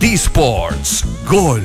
eSports Gol.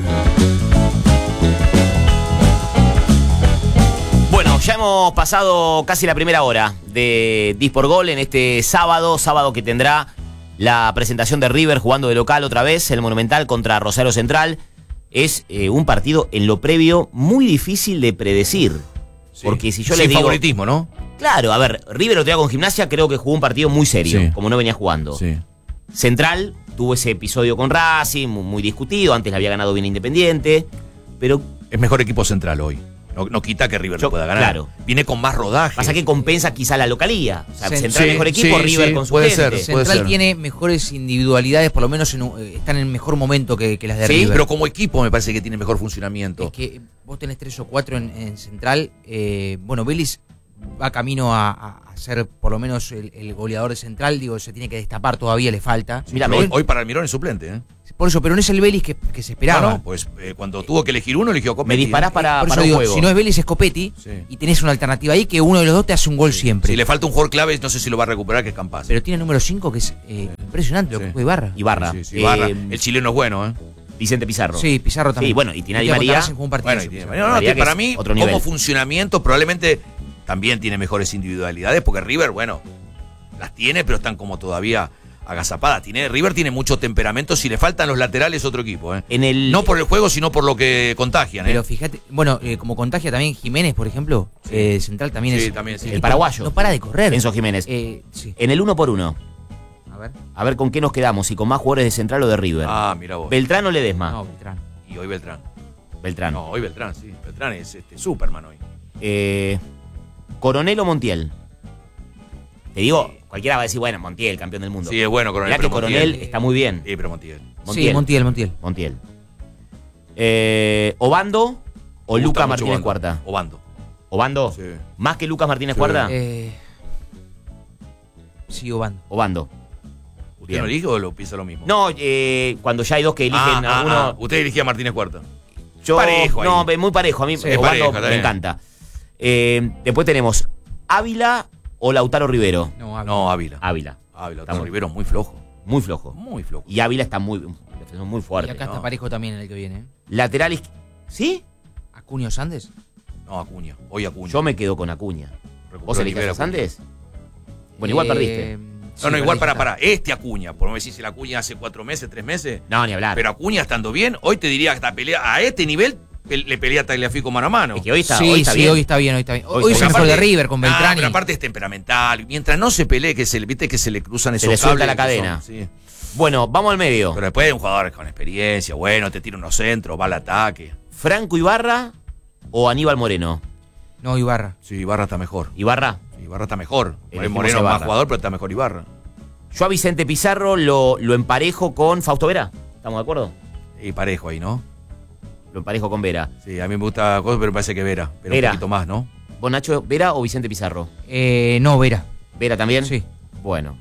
Bueno, ya hemos pasado casi la primera hora de eSports Gol en este sábado que tendrá la presentación de River jugando de local otra vez, el Monumental contra Rosario Central. Es un partido en lo previo muy difícil de predecir. Sí. Porque si yo les digo... favoritismo, ¿no? Claro, a ver, River otro día con Gimnasia creo que jugó un partido muy serio, sí, como no venía jugando. Sí. Central tuvo ese episodio con Racing, muy discutido, antes le había ganado bien Independiente, pero... Es mejor equipo Central hoy. No quita que River no pueda ganar. Claro. Viene con más rodaje. Pasa que compensa quizá la localía. O sea, Central mejor equipo, River con su puede gente. Ser, Central tiene mejores individualidades, por lo menos están en mejor momento que las de River. Pero como equipo me parece que tiene mejor funcionamiento. Es que vos tenés 3 o 4 en Central. Bueno, Vélez va camino a ser por lo menos el goleador de Central. Digo, se tiene que destapar, todavía le falta. Sí, mira, hoy para Almirón es suplente, ¿eh? Por eso, pero no es el Vélez que se esperaba. No, pues cuando tuvo que elegir uno, eligió a Copetti. Me disparás para un juego. Si no es Vélez, es Copetti, sí, y tenés una alternativa ahí que uno de los dos te hace un gol siempre. Si le falta un jugador clave, no sé si lo va a recuperar, que es Campazzo. Pero tiene el número 5, que es impresionante, lo que fue Ibarra. Ibarra. Ibarra. El chileno es bueno, ¿eh? Vicente Pizarro. Sí, Pizarro también. Sí, bueno, y tiene a Di María. Para mí, como funcionamiento, probablemente también tiene mejores individualidades, porque River, bueno, las tiene, pero están como todavía agazapadas. River tiene mucho temperamento. Si le faltan los laterales, otro equipo, ¿eh? No por el juego, sino por lo que contagian, ¿eh? Pero fíjate, bueno, como contagia también Jiménez, por ejemplo, sí, Central también es. También, sí. El paraguayo. No para de correr. Enzo Jiménez. Sí. En el 1 por 1. A ver con qué nos quedamos, si con más jugadores de Central o de River. Mira vos. ¿Beltrán o Ledesma? No, Beltrán. Y hoy Beltrán. No, hoy Beltrán, sí. Beltrán es Superman hoy. ¿Coronel o Montiel? Te digo, cualquiera va a decir, bueno, Montiel, campeón del mundo. Sí, es bueno Coronel. Mirá que Coronel está muy bien. Sí, pero Montiel. Sí, Montiel. ¿Obando o Lucas Martínez Cuarta? Obando. ¿Obando? Sí. ¿Más que Lucas Martínez Cuarta? Sí, Obando. Obando. ¿Usted no elige o lo piensa lo mismo? No, cuando ya hay dos que eligen a uno. Usted elegía a Martínez Cuarta. Yo, parejo ahí. No, muy parejo. A mí sí, Obando me encanta. Después tenemos Ávila o Lautaro Rivero. No, Ávila. Lautaro Rivero es muy flojo. Muy flojo. Muy flojo. Y Ávila está muy fuerte. Y acá está parejo también en el que viene. Lateral. ¿Sí? ¿Acuña o Sandes? No, Acuña. Hoy Acuña. Yo me quedo con Acuña. ¿Vos elegís a Sandes? Bueno, igual perdiste. No, igual para. Acuña, por no decir si la Acuña hace 4 meses, 3 meses. No, ni hablar. Pero Acuña estando bien, hoy te diría que esta pelea a este nivel le pelea a Tagliafico mano a mano. Es que hoy está bien. Hoy está bien. Hoy es el mejor de River con Beltrán. Pero aparte es temperamental. Mientras no se pelee, que se le cruzan esos cables. Se le suelta la cadena. Sí. Bueno, vamos al medio. Pero después un jugador con experiencia, bueno, te tira unos centros, va al ataque. ¿Franco Ibarra o Aníbal Moreno? No, Ibarra. Sí, Ibarra está mejor. ¿Ibarra? Ibarra está mejor. Moreno es más jugador, pero está mejor Ibarra. Yo a Vicente Pizarro lo emparejo con Fausto Vera. ¿Estamos de acuerdo? Y parejo ahí, ¿no? Lo emparejo con Vera. Sí, a mí me gusta cosas, pero me parece que Vera. Pero un poquito más, ¿no? ¿Vos, Nacho, Vera o Vicente Pizarro? No, Vera. ¿Vera también? Sí. Bueno.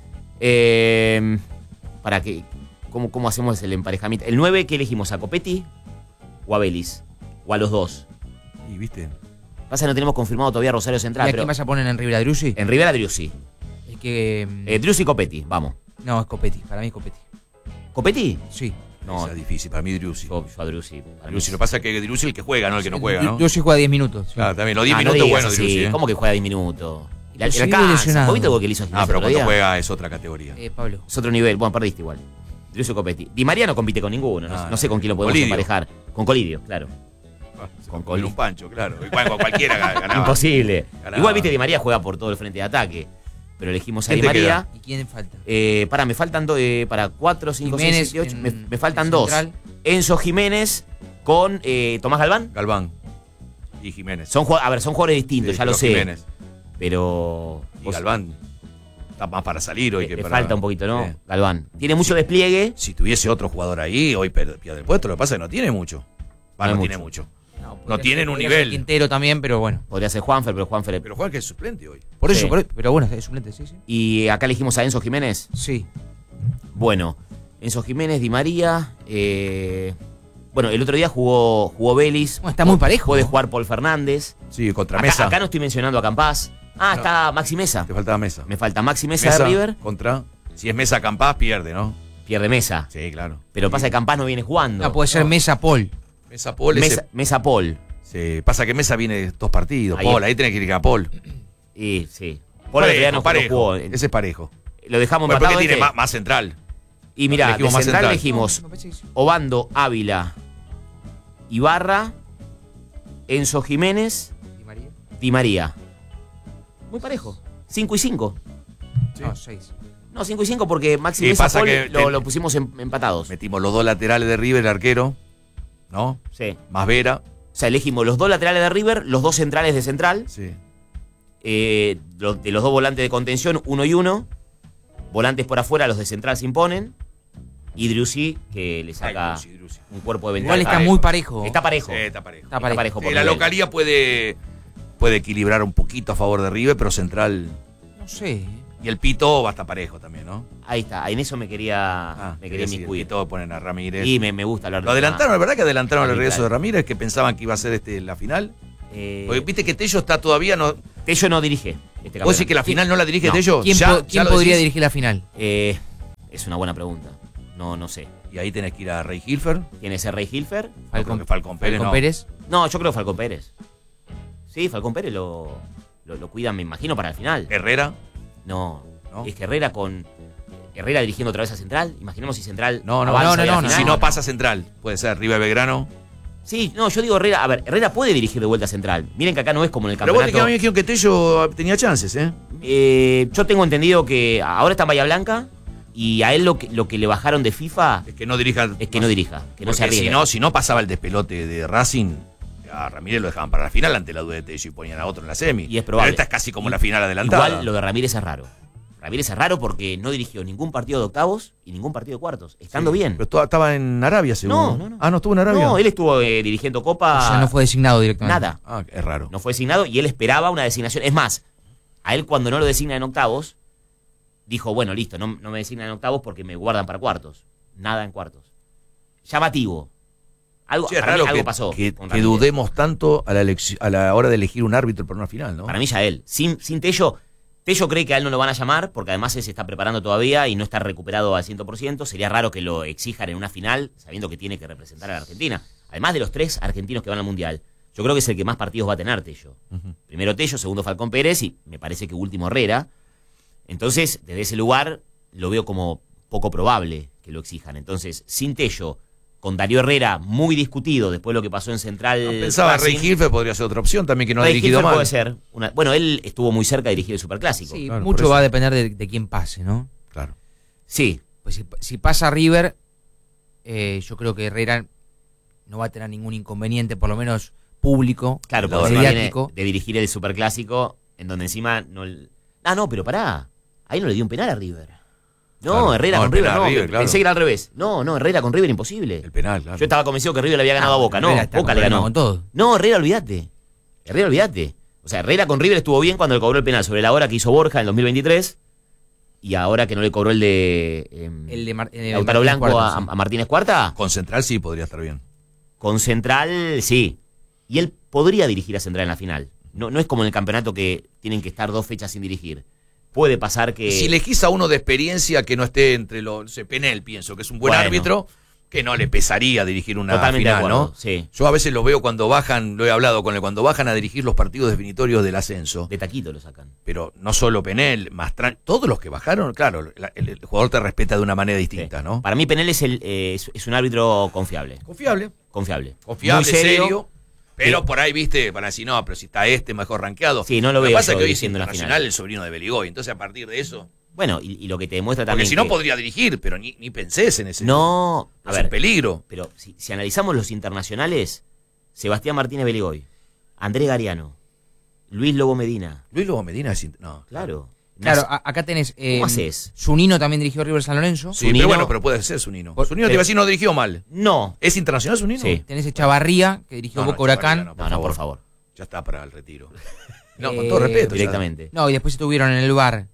¿Para qué? ¿Cómo hacemos el emparejamiento? ¿El 9 qué elegimos? ¿A Copetti o a Vélez? ¿O a los dos? Y viste. Pasa que no tenemos confirmado todavía Rosario Central. ¿Y a quién vas a poner en Rivera Driussi? En Rivera Driussi. Es que. Driussi y Copetti, vamos. No, es Copetti. Para mí es Copetti. ¿Copetti? Sí. No, es difícil. Para mí Driussi. Yo a Driussi. Lo que pasa es que Driussi es el que juega, no el que no juega, ¿no? Driussi juega 10 minutos. Sí. Claro, también. Los 10 minutos bueno, Driussi. ¿Cómo que juega 10 minutos? Y la cansa. ¿Vos viste lo que le hizo? Pero cuando juega es otra categoría. Pablo. Es otro nivel. Bueno, perdiste igual. Driussi y Copetti. Di María no compite con ninguno. No sé con quién lo podemos emparejar. Con Colidio, claro. Con un Pancho, claro. Con cualquiera ganaba. Imposible. Ganaba. Igual, viste, Di María juega por todo el frente de ataque. Pero elegimos a Di María. ¿Y quién falta? Me faltan para 4, 5, 6, 7, 8. Me faltan 2. Enzo Jiménez con Tomás Galván. Galván y Jiménez. Son jugadores distintos, sí, ya lo sé. Jiménez. Pero. Y Galván está más para salir hoy que para. Falta un poquito, ¿no? Galván. Tiene mucho despliegue. Si tuviese otro jugador ahí, hoy pierde el puesto. Lo que pasa es que no tiene mucho. No tiene mucho. No tienen un nivel. Quintero también, pero bueno. Podría ser Juanfer, pero Juanfer que es suplente hoy. Por eso, pero bueno, es suplente, sí. ¿Y acá elegimos a Enzo Jiménez? Sí. Bueno, Enzo Jiménez, Di María. Bueno, el otro día jugó Vélez. Bueno, está muy parejo. Puede jugar Paul Fernández. Sí, contra Mesa. Acá no estoy mencionando a Campás. No. Está Maxi Mesa. Te faltaba Mesa. Me falta Maxi Mesa de River. Si es Mesa Campás, pierde, ¿no? Pierde Mesa. Sí, claro. Pero pasa que Campás no viene jugando. No, puede ser Mesa Paul. Mesa Paul. Mesa Paul. Sí, pasa que Mesa viene de 2 partidos. Ahí Paul, ahí tenés que ir a Paul. Y sí. Paul no jugó. Ese es parejo. Lo dejamos Bueno, empatado. porque tiene más central. Y mirá, de central elegimos No, me parece que sí. Obando, Ávila, Ibarra, Enzo Jiménez, Di María. Di María. Muy parejo. 5 y 5. No, 6. No, 5 y 5 porque Maxi Sí, Mesa pasa Paul que lo pusimos empatados. Metimos los 2 laterales de River, el arquero. ¿No? Sí. Más Vera. O sea, elegimos los 2 laterales de River, los 2 centrales de central, Sí. de los 2 volantes de contención, 1 y 1. Volantes por afuera, los de central se imponen. Y Driussi, que le saca Driussi. un cuerpo de ventaja. Igual está muy parejo. Está parejo. Sí, está parejo. Está parejo. por Sí, la nivel. localía puede equilibrar un poquito a favor de River, pero central. No sé. Y el Pito va a estar parejo también, ¿no? Ahí está, en eso me quería Sí, el inmiscuir. Pito ponen a Ramírez. Y me gusta hablar de Lo adelantaron, ¿es verdad que adelantaron el Arbitral. regreso de Ramírez? Que pensaban que iba a ser la final. Eh, Porque viste que Tello está todavía. No, Tello no dirige este ¿Vos decís que la campeonato. final no la dirige No. Tello? ¿Quién, ¿Ya quién lo podría decís? dirigir la final? Es una buena pregunta. No sé. Y ahí tenés que ir a Rey Hilfer. ¿Tiene ese Rey Hilfer? Falcón Pérez. Falcón No. Pérez. No, yo creo Falcón Pérez. Sí, Falcón Pérez lo cuidan, me imagino, para el final. Herrera. No. ¿No? Es que Herrera Herrera dirigiendo otra vez a Central. Imaginemos si Central No, avanza de la no, final. Si no pasa central, puede ser River Belgrano. Sí, no, yo digo Herrera. A ver, Herrera puede dirigir de vuelta a Central. Miren que acá no es como en el Pero vos campeonato. me dijeron que Tello tenía chances, ¿eh? Yo tengo entendido que ahora está en Bahía Blanca y a él lo que le bajaron de FIFA Es que no dirija. es que no dirija, que no se Porque arriesgue. si no pasaba el despelote de Racing, a Ramírez lo dejaban para la final ante la duda de Tello y ponían a otro en la semi. Y es probable. Pero esta es casi como la final adelantada. Igual lo de Ramírez es raro. Ramírez es raro porque no dirigió ningún partido de octavos y ningún partido de cuartos, estando bien. Pero estaba en Arabia, seguro. No. Ah, no estuvo en Arabia. No, él estuvo dirigiendo Copa. O sea, no fue designado directamente. Nada. Ah, es raro. No fue designado y él esperaba una designación. Es más, a él cuando no lo designan en octavos, dijo, bueno, listo, no me designan en octavos porque me guardan para cuartos. Nada en cuartos. Llamativo. Algo, Sí, es para mí raro algo que, pasó. que con que Ramírez. dudemos tanto a la hora de elegir un árbitro para una final, ¿no? Para mí ya él. Sin Tello, Tello cree que a él no lo van a llamar porque además él se está preparando todavía y no está recuperado al 100%. Sería raro que lo exijan en una final sabiendo que tiene que representar a la Argentina. Además de los 3 argentinos que van al Mundial, yo creo que es el que más partidos va a tener Tello. Primero Tello, segundo Falcón Pérez y me parece que último Herrera. Entonces, desde ese lugar lo veo como poco probable que lo exijan. Entonces, sin Tello, con Darío Herrera muy discutido después de lo que pasó en Central. Pensaba Racing, Rey Hilfer podría ser otra opción también que no ha Rey dirigido Hilfer mal. puede ser. Bueno, él estuvo muy cerca de dirigir el Superclásico. Sí, Claro, por mucho eso. va a depender de quién pase, ¿no? Claro. Sí, Pues si pasa River, yo creo que Herrera no va a tener ningún inconveniente, por lo menos público, claro, Lo porque encima viene mediático. de dirigir el Superclásico, en donde encima no... No, pero pará. Ahí no le dio un penal a River. No, Claro. Herrera No, con el River, penal no. a River, claro. Pensé que era al revés. No, Herrera con River imposible. El penal, claro. Yo estaba convencido que River le había ganado a Boca. No, Herrera está Boca con le problema ganó. con todo. No, Herrera, olvídate. Herrera, olvídate. O sea, Herrera con River estuvo bien cuando le cobró el penal sobre la hora que hizo Borja en 2023 y ahora que no le cobró el de Lautaro Martínez Blanco Cuarta, sí. a Martínez Cuarta. Con Central sí podría estar bien. Con Central, sí. Y él podría dirigir a Central en la final. No es como en el campeonato que tienen que estar 2 fechas sin dirigir. Puede pasar que... Si elegís a uno de experiencia que no esté entre los... Penel, pienso que es un buen Bueno. árbitro, que no le pesaría dirigir una Totalmente de final, acuerdo, ¿no? sí. Yo a veces los veo cuando bajan, lo he hablado con él, cuando bajan a dirigir los partidos definitorios del ascenso. De taquito lo sacan. Pero no solo Penel, todos los que bajaron, claro, el jugador te respeta de una manera distinta, Sí. ¿no? Para mí Penel es un árbitro confiable. Confiable. Confiable. Confiable, Muy serio. Pero Sí. por ahí, viste, para decir, no, pero si está mejor rankeado. Sí, no lo que veo pasa yo es que hoy es diciendo la internacional final. el sobrino de Beligoy. Entonces, a partir de eso. Bueno, y lo que te demuestra Porque también si no que- podría dirigir, pero ni pensés en ese. No, a es ver, un peligro. pero si analizamos los internacionales, Sebastián Martínez Beligoy, Andrés Gariano, Luis Lobo Medina, Luis Lobo Medina es. No. claro. Claro, acá tenés. ¿Cómo haces? Zunino también dirigió River San Lorenzo. Sí, Zunino- pero bueno, pero puede ser Zunino. Zunino te iba a decir no dirigió mal. No. ¿Es internacional Zunino? Sí. Tenés Echavarría, que dirigió No, no, Boca Huracán. Echavarría No, por favor. Ya está para el retiro. No, con todo Eh, respeto. ya. Directamente. No, y después estuvieron en el bar.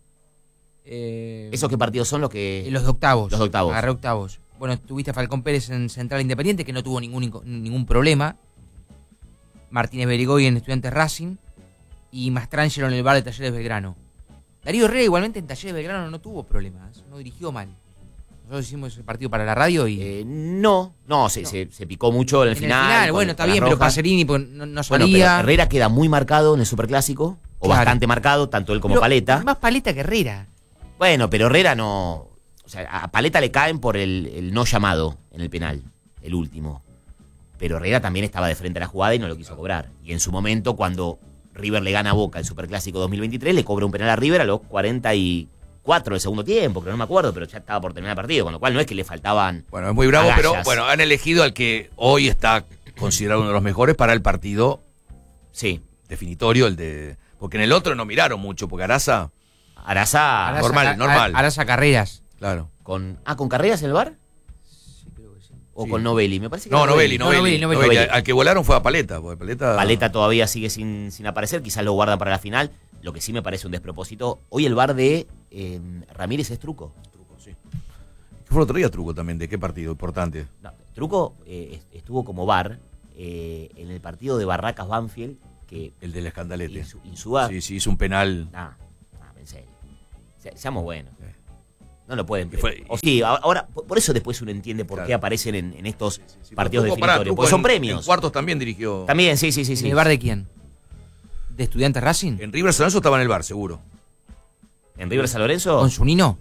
¿Esos qué partidos son los que...? Los de octavos. Los de octavos. Agarré octavos. Bueno, tuviste a Falcón Pérez en Central Independiente, que no tuvo ningún problema. Martínez Berigoy en Estudiantes Racing. Y Mastrangelo en el bar de Talleres Belgrano. Darío Herrera igualmente en Talleres Belgrano no tuvo problemas. No dirigió mal. Nosotros hicimos el partido para la radio y... No, se picó mucho en el final. Bueno, está bien, pero Pacerini pues, no salía. Bueno, pero Herrera queda muy marcado en el Superclásico, o bastante marcado, tanto él como Paletta. Más Paletta que Herrera. Bueno, pero Herrera no... O sea, a Paletta le caen por el no llamado en el penal, el último. Pero Herrera también estaba de frente a la jugada y no lo quiso cobrar. Y en su momento, cuando River le gana a Boca el Superclásico 2023, le cobra un penal a River a los 44 del segundo tiempo, creo, no me acuerdo, pero ya estaba por terminar el partido, con lo cual no es que le faltaban. Bueno, es muy bravo, agallas. pero bueno, han elegido al que hoy está considerado uno de los mejores para el partido definitorio, porque en el otro no miraron mucho, porque Araza normal. Araza Carreras. Claro. ¿Con Carreras en el bar? Sí, creo que sí. ¿O con Novelli? Me parece que No, Novelli. Novelli. Al que volaron fue a Paletta. Paletta todavía sigue sin aparecer, quizás lo guardan para la final. Lo que sí me parece un despropósito. Hoy el bar de Ramírez es Truco. Truco, sí. ¿Qué fue el otro día Truco también? ¿De qué partido importante? No, Truco estuvo como bar en el partido de Barracas Banfield. El del escandalete. Insúa. Sí, hizo un penal. No, en serio. Seamos buenos. No lo pueden. Sí, ahora, por eso después uno entiende por qué aparecen en estos partidos definitorios. Porque son premios. En cuartos también dirigió. También, sí. ¿En el bar de quién? ¿De Estudiantes Racing? En River San Lorenzo estaba en el bar, seguro. ¿En River San Lorenzo? ¿Con Zunino?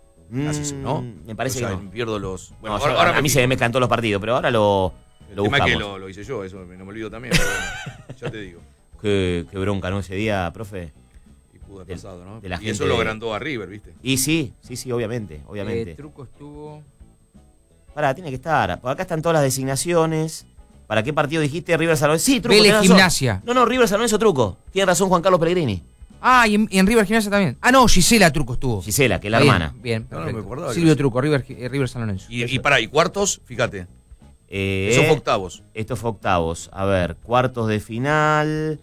¿No? Me parece que no. Pierdo los... Bueno, ahora a mí se me mezclan todos los partidos, pero ahora lo buscamos. Que lo hice yo, eso no me olvido también, pero ya te digo. Qué bronca, ¿no? Ese día, profe. Pudo haber pasado, ¿no? Y eso lo agrandó a River, ¿viste? Y sí, obviamente. Truco estuvo... Tiene que estar. Por acá están todas las designaciones. ¿Para qué partido dijiste? River San Lorenzo. Sí, Truco. Vélez Gimnasia. No, River San Lorenzo, Truco. Tiene razón Juan Carlos Pellegrini. Y en River Gimnasia también. No, Gisela Truco estuvo. Gisela, que es la hermana. Bien, no me acordaba. Silvio Truco, River San Lorenzo. Y cuartos, fíjate. Eso fue octavos. Esto fue octavos. A ver, cuartos de final.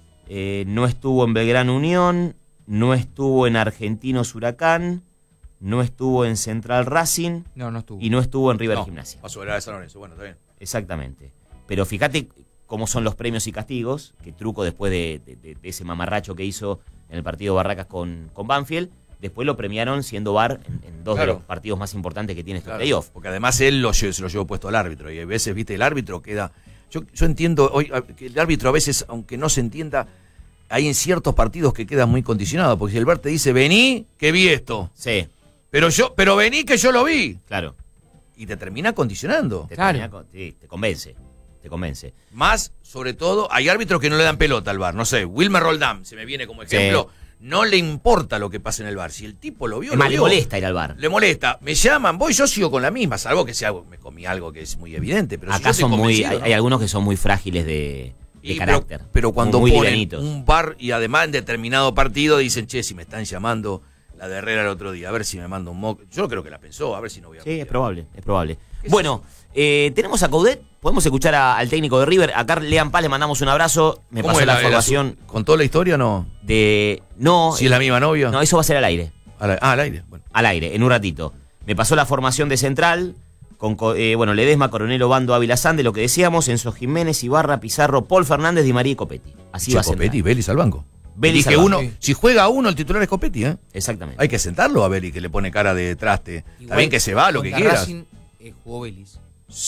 No estuvo en Belgrano Unión. No estuvo en Argentinos Huracán. No estuvo en Central Racing. No estuvo. Y no estuvo en River Gimnasia. Pasó a San Lorenzo, bueno, está bien. Exactamente. Pero fíjate cómo son los premios y castigos, que Truco después de ese mamarracho que hizo en el partido Barracas con Banfield, después lo premiaron siendo VAR en dos de los partidos más importantes que tiene este playoff. Porque además él se lo llevó puesto al árbitro, y a veces, viste, el árbitro queda... Yo entiendo hoy que el árbitro a veces, aunque no se entienda, hay en ciertos partidos que queda muy condicionado, porque si el VAR te dice, vení, que vi esto. Sí. Pero vení, que yo lo vi. Claro. Y te termina condicionando. Te convence. Más, sobre todo, hay árbitros que no le dan pelota al VAR. No sé, Wilmer Roldán, se me viene como ejemplo. Sí. No le importa lo que pasa en el VAR. Si el tipo lo vio, le molesta ir al VAR. Le molesta. Me llaman, yo sigo con la misma, salvo que me comí algo que es muy evidente. Pero acá si yo hay algunos que son muy frágiles de carácter. Pero cuando ponen un VAR y además en determinado partido dicen, che, si me están llamando la de Herrera el otro día, a ver si me manda un mock. Yo creo que la pensó, a ver si no voy a... Sí, es probable. Bueno, tenemos a Coudet, podemos escuchar al técnico de River. Acá Lean Paz, le mandamos un abrazo. Me pasó la información. ¿Contó la historia o no? No. ¿Si es la misma novia? No, eso va a ser al aire. Al aire, bueno. Al aire, en un ratito. Me pasó la formación de Central, con Ledesma, Coronel Obando, Ávila Sande, lo que decíamos, Enzo Jiménez, Ibarra, Pizarro, Paul Fernández, Di María y Copetti. Así va a ser. Copetti y Vélez al banco. Vélez que uno, si juega uno, el titular es Copetti, ¿eh? Exactamente. Hay que sentarlo a Vélez, que le pone cara de traste. Está bien que se va, lo que quieras. Racing, jugó Vélez.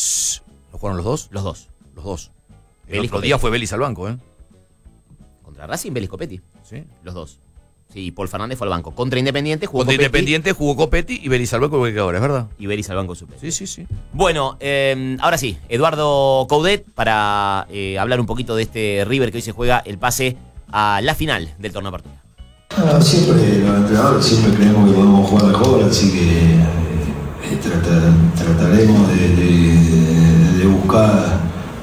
¿No jugaron los dos? Los dos. El otro día fue Vélez al banco, ¿eh? Contra Racing, Vélez Copetti. Sí. Los dos. Sí, Paul Fernández fue al banco. Contra Independiente jugó Contra Copetti. Independiente jugó Copetti y Vélez al banco que ahora, ¿es verdad? Y Vélez al banco suplente. Sí. Bueno, ahora sí, Eduardo Coudet para hablar un poquito de este River que hoy se juega el pase a la final del torneo de apertura. Siempre los entrenadores creemos que podemos jugar mejor, así que trataremos de buscar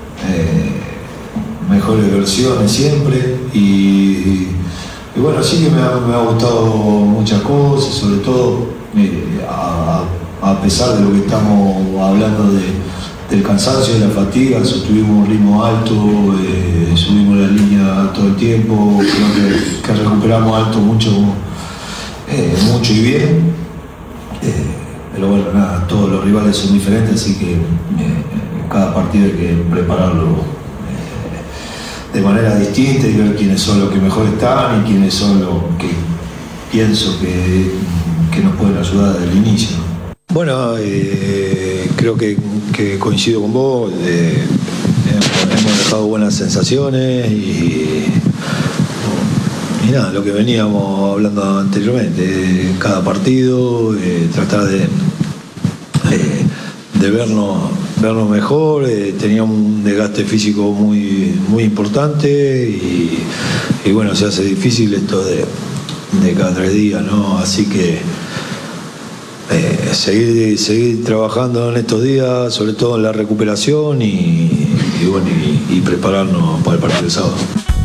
mejores versiones siempre y bueno, sí que me ha gustado muchas cosas, sobre todo a pesar de lo que estamos hablando del cansancio y la fatiga, tuvimos un ritmo alto, subimos la línea todo el tiempo, creo que recuperamos alto mucho y bien, pero bueno, nada, todos los rivales son diferentes, así que cada partido hay que prepararlo de manera distinta y ver quiénes son los que mejor están y quiénes son los que pienso que nos pueden ayudar desde el inicio. Bueno, creo que coincido con vos. Hemos dejado buenas sensaciones y nada, lo que veníamos hablando anteriormente, cada partido, tratar de vernos mejor. Tenía un desgaste físico muy importante y bueno, se hace difícil esto de cada 3 días, ¿no? Así que seguir trabajando en estos días, sobre todo en la recuperación y prepararnos para el partido del sábado.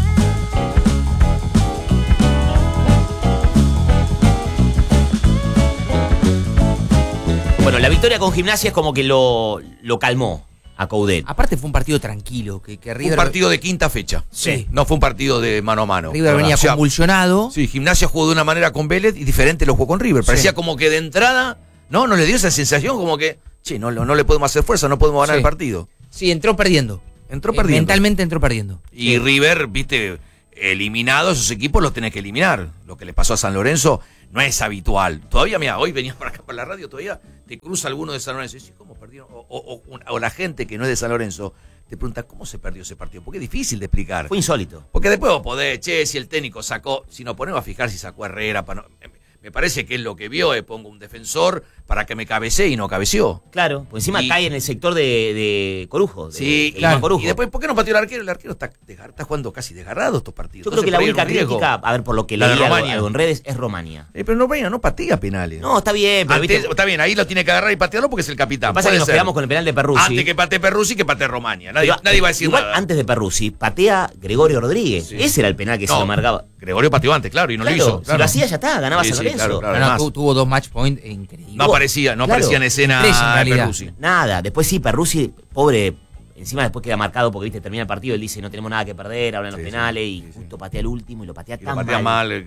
Bueno, la victoria con Gimnasia es como que lo calmó a Coudet. Aparte fue un partido tranquilo, que River... Un partido de quinta fecha. Sí. No fue un partido de mano a mano. River venía convulsionado. Sí, Gimnasia jugó de una manera con Vélez y diferente lo jugó con River. Parecía como que de entrada, no le dio esa sensación como que, no le podemos hacer fuerza, no podemos ganar el partido. Sí, entró perdiendo. Mentalmente entró perdiendo. Y River, viste, eliminado, esos equipos los tenés que eliminar. Lo que le pasó a San Lorenzo no es habitual. Todavía, mira, hoy venías para acá, para la radio, todavía te cruza alguno de San Lorenzo y dices, ¿cómo perdieron? O la gente que no es de San Lorenzo te pregunta, ¿cómo se perdió ese partido? Porque es difícil de explicar. Fue insólito. Porque después vos podés, si el técnico sacó, si nos ponemos a fijar si sacó a Herrera, me parece que es lo que vio, pongo un defensor para que me cabecee y no cabeció. Claro, pues encima cae en el sector de Corujo. Sí, claro. Corujo. Y después, ¿por qué no pateó el arquero? El arquero está jugando casi desgarrado estos partidos. Yo creo que la única crítica, a ver, por lo que leí algo en redes, es Romania. Pero Romania no patea penales. No, está bien, pero está bien, ahí lo tiene que agarrar y patearlo porque es el capitán. Lo que pasa es que nos quedamos con el penal de Perruzzi. Antes que patee Perruzzi, que patee Romania. Nadie va a decir igual, nada. Antes de Perruzzi, patea Gregorio Rodríguez. Sí. Ese era el penal que se lo marcaba. Gregorio pateó antes, claro, y no lo hizo. Si lo hacía ya está, ganaba San Lorenzo. Claro, tuvo 2 match points increíbles. No aparecía en escena 3 en realidad. Perruzzi. Nada, después sí, Perruzzi, pobre, encima después queda marcado porque viste termina el partido, él dice no tenemos nada que perder, hablan los penales y justo patea el último y lo patea tan mal.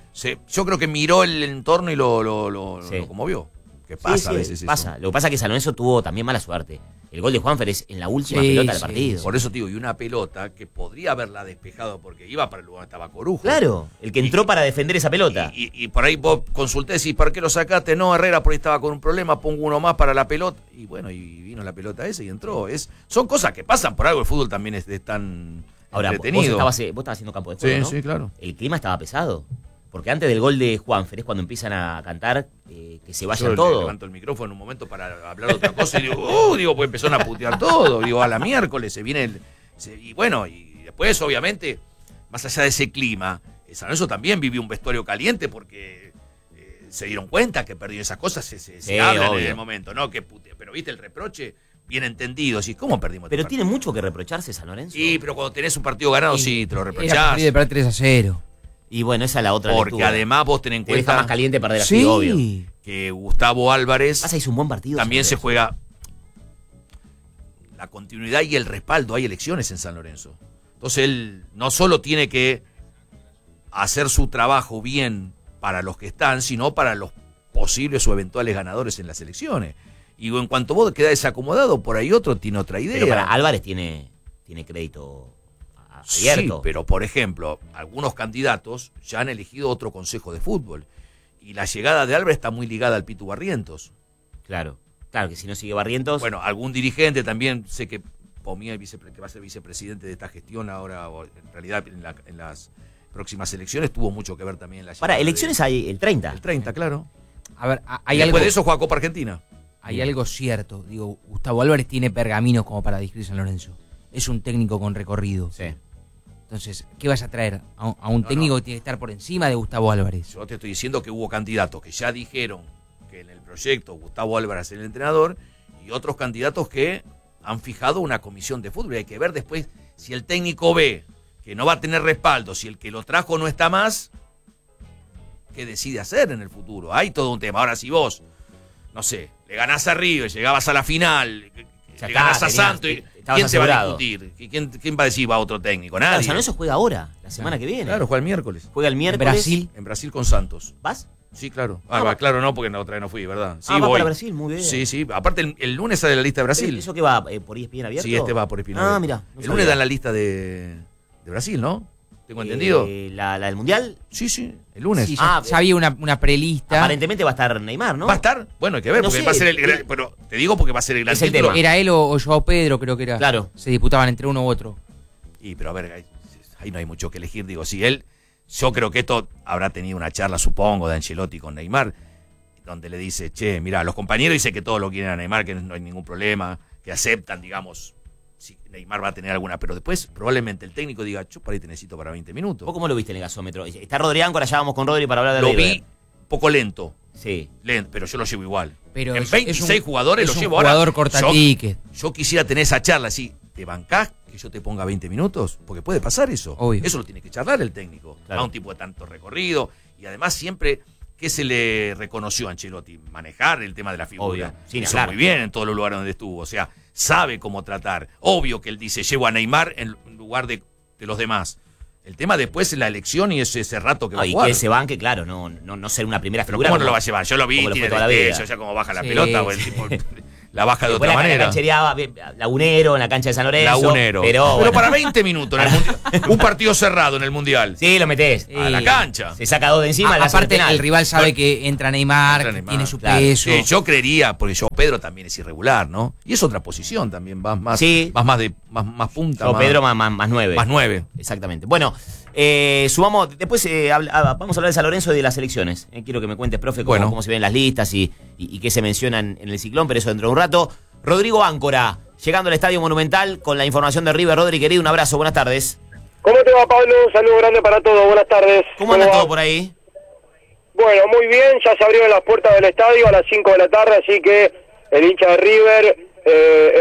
Yo creo que miró el entorno y lo conmovió. ¿Qué pasa a veces pasa. eso? Lo que pasa es que San Lorenzo tuvo también mala suerte. El gol de Juanfer es en la última pelota del partido. Por eso te digo, y una pelota que podría haberla despejado porque iba para el lugar donde estaba Corujo. Claro, el que entró para defender esa pelota. Y por ahí vos consultés y ¿por qué lo sacaste? No, Herrera por ahí estaba con un problema, pongo uno más para la pelota. Y bueno, y vino la pelota esa y entró. Son cosas que pasan, por algo el fútbol también es tan entretenido. Vos estabas haciendo campo de juego, ¿no? Sí, claro. El clima estaba pesado. Porque antes del gol de Juanfer es cuando empiezan a cantar que se vayan todos. Yo levanto el micrófono en un momento para hablar de otra cosa y digo, pues empezaron a putear todo. Digo, a la miércoles se viene y bueno, y después obviamente, más allá de ese clima, San Lorenzo también vivió un vestuario caliente porque se dieron cuenta que perdió esas cosas, se hablan en el momento, ¿no? Pero viste el reproche bien entendido, ¿sí? ¿Cómo perdimos? Pero tiene mucho que reprocharse San Lorenzo. Sí, pero cuando tenés un partido ganado, sí, te lo reprochás. Era partido de 3-0. Y bueno, esa es la otra porque lectura. Además vos tenés en cuenta... Está más caliente perder así, obvio. Que Gustavo Álvarez... Hizo un buen partido. También se juega la continuidad y el respaldo. Hay elecciones en San Lorenzo. Entonces él no solo tiene que hacer su trabajo bien para los que están, sino para los posibles o eventuales ganadores en las elecciones. Y en cuanto vos quedás desacomodado, por ahí otro tiene otra idea. Pero para Álvarez tiene crédito... Sí, pero por ejemplo, algunos candidatos ya han elegido otro consejo de fútbol y la llegada de Álvarez está muy ligada al Pitu Barrientos. Claro que si no sigue Barrientos... Bueno, algún dirigente también, sé que Pomía, que va a ser vicepresidente de esta gestión ahora, o en realidad en las próximas elecciones, tuvo mucho que ver también en la llegada. Para, elecciones hay el 30. El 30, claro. A ver, después de eso juega Copa Argentina. Hay algo cierto, digo, Gustavo Álvarez tiene pergaminos como para dirigir San Lorenzo. Es un técnico con recorrido. Sí. Entonces, ¿qué vas a traer? ¿A un técnico que tiene que estar por encima de Gustavo Álvarez? Yo te estoy diciendo que hubo candidatos que ya dijeron que en el proyecto Gustavo Álvarez es el entrenador y otros candidatos que han fijado una comisión de fútbol. Y hay que ver después si el técnico ve que no va a tener respaldo, si el que lo trajo no está más, ¿qué decide hacer en el futuro? Hay todo un tema. Ahora, si vos, no sé, le ganás a River, llegabas a la final, le ganás a Santos... ¿Quién te va a discutir? ¿Quién va a decir va a otro técnico? Nadie. Claro, San Lorenzo juega ahora, la semana que viene. Claro, juega el miércoles. Juega el miércoles. En Brasil con Santos. ¿Vas? Sí, claro. Claro, no, porque otra vez no fui, ¿verdad? Sí, va para Brasil, muy bien. Sí. Aparte, el lunes sale la lista de Brasil. ¿Eso qué va? ¿Por ESPN abierto? Sí, va por ESPN abierto. Mira. El lunes dan la lista de Brasil, ¿no? ¿Tengo entendido? ¿La del Mundial? Sí, el lunes. Sí, ya había una prelista. Aparentemente va a estar Neymar, ¿no? ¿Va a estar? Bueno, hay que ver, No porque sé, va a ser pero te digo porque va a ser el gran Es el título. tema. Era él o Joao Pedro, creo que era. Claro. Se disputaban entre uno u otro. Pero a ver, ahí no hay mucho que elegir. Digo, si yo creo que esto habrá tenido una charla, supongo, de Ancelotti con Neymar, donde le dice, che, mirá, los compañeros dicen que todos lo quieren a Neymar, que no hay ningún problema, que aceptan, digamos, si Neymar va a tener alguna, pero después probablemente el técnico diga, yo para ahí te necesito para 20 minutos. ¿Vos cómo lo viste en el gasómetro? Está Rodri Áncora, ya vamos con Rodri para hablar de Lo River. vi un poco lento. Sí. Lento, pero yo lo llevo igual. Pero en es 26 jugadores lo llevo ahora. Es un ahora. jugador cortatique. Yo quisiera tener esa charla así, ¿te bancás que yo te ponga 20 minutos? Porque puede pasar eso. Obvio. Eso lo tiene que charlar el técnico. Claro. A un tipo de tanto recorrido. Y además siempre, ¿qué se le reconoció a Ancelotti? Manejar el tema de la figura. Obvio. Sin Hizo hablar. muy bien en todos los lugares donde estuvo. O sea, sabe cómo tratar. Obvio que él dice, llevo a Neymar en lugar de los demás. El tema después es la elección y ese rato que va a Y jugar. que se banque, claro, no ser una primera Pero figura. ¿cómo no lo va a llevar? Yo lo vi, como lo fue tiene toda la vida. eso, ya como baja la Sí, pelota, o el sí. tipo la baja de Después otra la manera. canchereaba, lagunero en la cancha de San Lorenzo. Lagunero. Pero bueno. para 20 minutos en el mundial. Un partido cerrado en el mundial. Sí, lo metés. A la cancha. Se saca dos de encima. le hace Aparte, penal. el rival sabe que entra Neymar, Entra que Neymar, tiene su claro. peso. Yo creería, porque yo Pedro también es irregular, ¿no? Y es otra posición también, más Sí. más punta. O Pedro más 9. Más 9. Exactamente. Bueno, subamos. Después vamos a hablar de San Lorenzo y de las elecciones. Quiero que me cuentes, profe, cómo se ven las listas y qué se mencionan en el ciclón, pero eso dentro de un rato. Rodrigo Áncora, llegando al Estadio Monumental con la información de River. Rodri, querido, un abrazo, buenas tardes. ¿Cómo te va, Pablo? Un saludo grande para todos, buenas tardes. ¿Cómo anda va? todo por ahí? Bueno, muy bien, ya se abrieron las puertas del estadio a las 5 de la tarde, así que el hincha de River